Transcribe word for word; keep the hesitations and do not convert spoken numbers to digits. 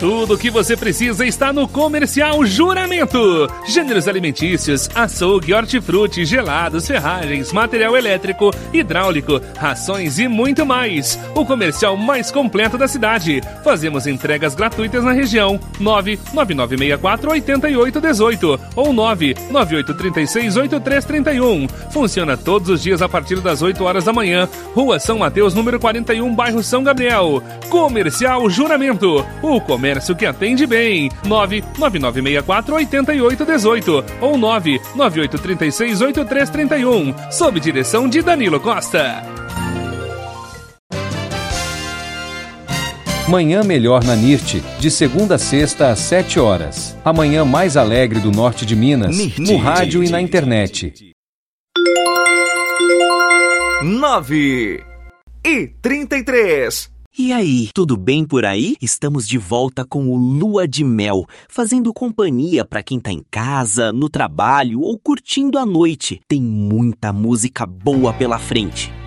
Tudo o que você precisa está no Comercial Juramento. Gêneros alimentícios, açougue, hortifruti, gelados, ferragens, material elétrico, hidráulico, rações e muito mais. O comercial mais completo da cidade. Fazemos entregas gratuitas na região. nove nove nove seis quatro oito oito um oito ou nove nove oito três seis oito três três um. Funciona todos os dias a partir das oito horas da manhã. Rua São Mateus, número quarenta e um, bairro São Gabriel. Comercial Juramento. O comércio que atende bem. nove nove nove seis quatro oito oito um oito ou nove nove oito três seis oito três três um. Sob direção de Danilo Costa. Manhã Melhor na N I R T, de segunda a sexta às sete horas. A manhã mais alegre do norte de Minas, no rádio e na internet. nove e trinta e três. E aí, tudo bem por aí? Estamos de volta com o Lua de Mel, fazendo companhia para quem tá em casa, no trabalho ou curtindo a noite. Tem muita música boa pela frente.